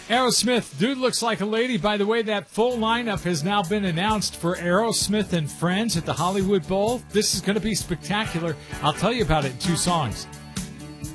Aerosmith, Dude Looks Like a Lady. By the way, that full lineup has now been announced for Aerosmith and Friends at the Hollywood Bowl. This is going to be spectacular. I'll tell you about it in two songs.